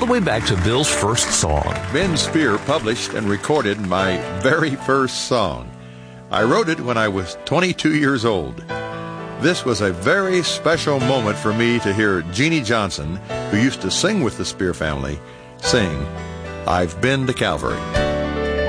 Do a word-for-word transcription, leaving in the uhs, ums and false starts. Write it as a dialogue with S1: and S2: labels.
S1: the way back to Bill's first song.
S2: Ben Spear published and recorded my very first song. I wrote it when I was twenty-two years old. This was a very special moment for me to hear Jeannie Johnson, who used to sing with the Spear family, sing, "I've Been to Calvary."